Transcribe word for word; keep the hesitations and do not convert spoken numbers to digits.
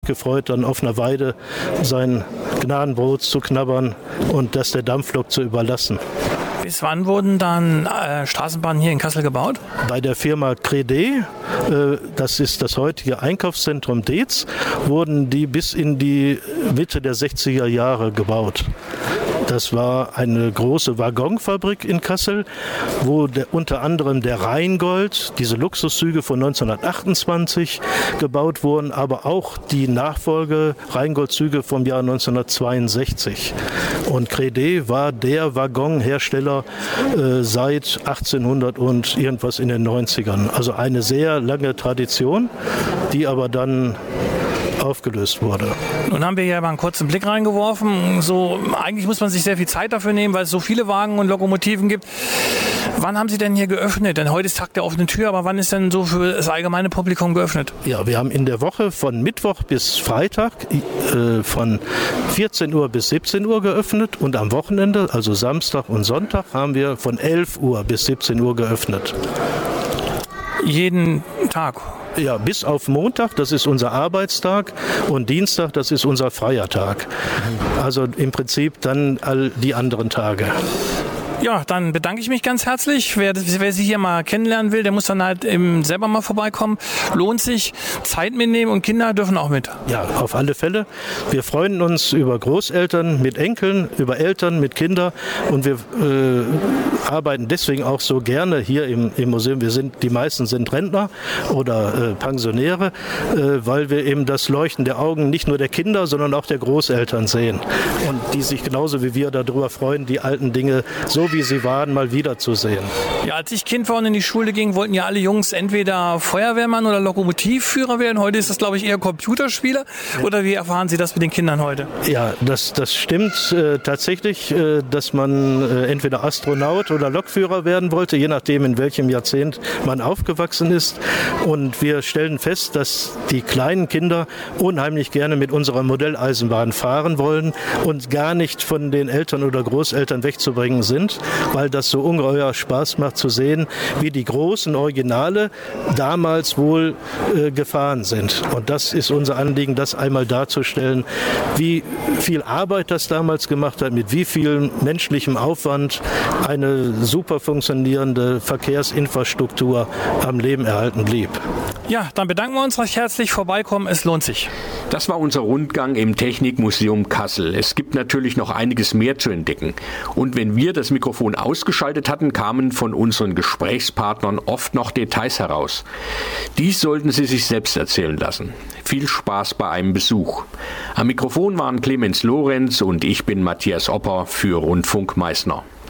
gefreut, dann auf einer Weide sein Gnadenbrot zu knabbern und das der Dampflok zu überlassen. Bis wann wurden dann äh, Straßenbahnen hier in Kassel gebaut? Bei der Firma Crede, äh, das ist das heutige Einkaufszentrum Deetz, wurden die bis in die Mitte der sechziger Jahre gebaut. Das war eine große Waggonfabrik in Kassel, wo der, unter anderem der Rheingold, diese Luxuszüge von neunzehnhundertachtundzwanzig gebaut wurden, aber auch die Nachfolge Rheingold-Züge vom Jahr neunzehnhundertzweiundsechzig. Und Crede war der Waggonhersteller äh, seit achtzehnhundert und irgendwas in den neunzigern. Also eine sehr lange Tradition, die aber dann aufgelöst wurde. Nun haben wir hier mal einen kurzen Blick reingeworfen. So, eigentlich muss man sich sehr viel Zeit dafür nehmen, weil es so viele Wagen und Lokomotiven gibt. Wann haben Sie denn hier geöffnet? Denn heute ist Tag der offenen Tür, aber wann ist denn so für das allgemeine Publikum geöffnet? Ja, wir haben in der Woche von Mittwoch bis Freitag äh, von vierzehn Uhr bis siebzehn Uhr geöffnet und am Wochenende, also Samstag und Sonntag, haben wir von elf Uhr bis siebzehn Uhr geöffnet. Jeden Tag? Ja, bis auf Montag, das ist unser Arbeitstag, und Dienstag, das ist unser freier Tag. Also im Prinzip dann all die anderen Tage. Ja, dann bedanke ich mich ganz herzlich. Wer, wer Sie hier mal kennenlernen will, der muss dann halt eben selber mal vorbeikommen. Lohnt sich, Zeit mitnehmen und Kinder dürfen auch mit. Ja, auf alle Fälle. Wir freuen uns über Großeltern mit Enkeln, über Eltern mit Kindern, und wir äh, arbeiten deswegen auch so gerne hier im, im Museum. Wir sind, die meisten sind Rentner oder äh, Pensionäre, äh, weil wir eben das Leuchten der Augen nicht nur der Kinder, sondern auch der Großeltern sehen. Und die sich genauso wie wir darüber freuen, die alten Dinge so wie sie waren, mal wiederzusehen. Ja, als ich Kind war und in die Schule ging, wollten ja alle Jungs entweder Feuerwehrmann oder Lokomotivführer werden. Heute ist das, glaube ich, eher Computerspieler. Oder wie erfahren Sie das mit den Kindern heute? Ja, das, das stimmt äh, tatsächlich, äh, dass man äh, entweder Astronaut oder Lokführer werden wollte, je nachdem, in welchem Jahrzehnt man aufgewachsen ist. Und wir stellen fest, dass die kleinen Kinder unheimlich gerne mit unserer Modelleisenbahn fahren wollen und gar nicht von den Eltern oder Großeltern wegzubringen sind, weil das so ungeheuer Spaß macht zu sehen, wie die großen Originale damals wohl äh, gefahren sind. Und das ist unser Anliegen, das einmal darzustellen, wie viel Arbeit das damals gemacht hat, mit wie viel menschlichem Aufwand eine super funktionierende Verkehrsinfrastruktur am Leben erhalten blieb. Ja, dann bedanken wir uns recht herzlich. Vorbeikommen, es lohnt sich. Das war unser Rundgang im Technikmuseum Kassel. Es gibt natürlich noch einiges mehr zu entdecken. Und wenn wir das Mikrofon ausgeschaltet hatten, kamen von unseren Gesprächspartnern oft noch Details heraus. Dies sollten Sie sich selbst erzählen lassen. Viel Spaß bei einem Besuch. Am Mikrofon waren Clemens Lorenz und ich bin Matthias Opper für Rundfunk Meißner.